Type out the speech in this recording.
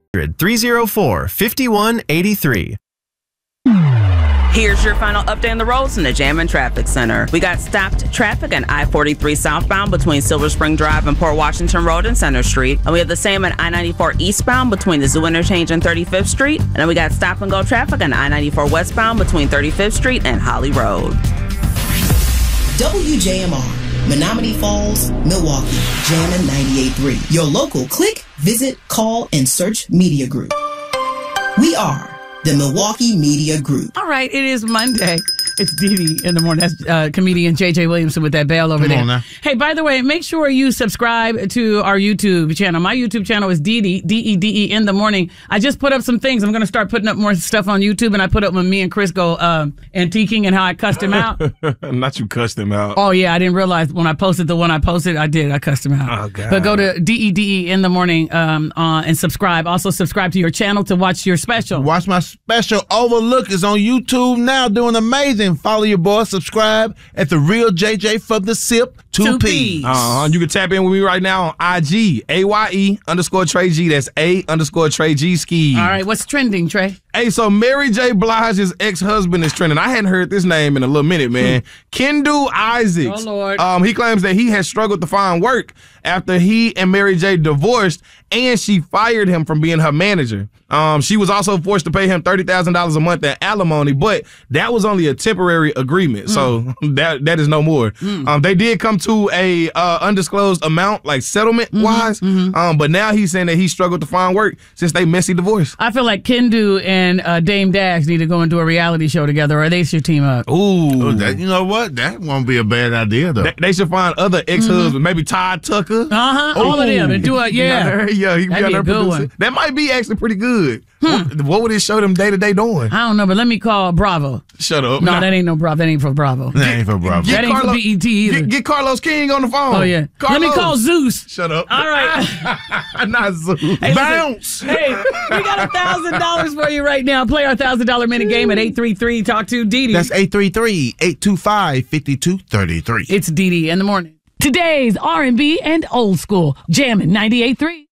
304-5183. Here's your final update on the roads from the Jammin' Traffic Center. We got stopped traffic on I-43 southbound between Silver Spring Drive and Port Washington Road and Center Street. And we have the same on I-94 eastbound between the Zoo Interchange and 35th Street. And then we got stop and go traffic on I-94 westbound between 35th Street and Holly Road. WJMR, Menominee Falls, Milwaukee, Jammin' 98.3. Your local click, visit, call, and search media group. We are the Milwaukee Media Group. All right, it is Monday. It's Dee Dee in the morning. That's comedian J.J. Williamson with that bell over there. Come on now. Hey, by the way, make sure you subscribe to our YouTube channel. My YouTube channel is Dee Dee, D-E-D-E, in the morning. I just put up some things. I'm going to start putting up more stuff on YouTube, and I put up when me and Chris go antiquing and how I cussed him out. Not you cussed him out. Oh, yeah, I didn't realize when I posted the one I posted, I did. I cussed him out. Oh, God. But go to D-E-D-E in the morning and subscribe. Also, subscribe to your channel to watch your special. Watch my special. Overlook is on YouTube now, doing amazing. Follow your boy. Subscribe at The Real JJ for the Sip. 2 P's. You can tap in with me right now on IG, AYE_Trey G. That's A_Trey G Ski. All right, what's trending, Trey? Hey, so Mary J. Blige's ex-husband is trending. I hadn't heard this name in a little minute, man. Kendu Isaacs. Oh, Lord. He claims that he has struggled to find work after he and Mary J. divorced, and she fired him from being her manager. She was also forced to pay him $30,000 a month in alimony, but that was only a temporary agreement, so that is no more. They did come to a undisclosed amount, like settlement-wise, but now he's saying that he struggled to find work since they messy divorced. I feel like Kendu and Dame Dash need to go and do a reality show together, or they should team up. Ooh. Oh, you know what? That won't be a bad idea, though. They should find other ex-husbands, maybe Todd Tucker. All of them, and do a, yeah. Yeah, he can be That'd on be there a good producing. one. That might be actually pretty good. What would it show them day to day doing? I don't know, but let me call Bravo. Shut up. No, that ain't no Bravo. That ain't for Bravo. That ain't for Bravo. That ain't for BET either. Get Carlos King on the phone. Oh, yeah. Carlos. Let me call Zeus. Shut up. All right. Not Zeus. Hey, Bounce. Hey, we got $1,000 for you right now. Play our $1,000 minute game at 833. Talk to Dee Dee. That's 833-825-5233. It's Dee Dee in the morning. Today's R&B and old school. Jammin' 98.3.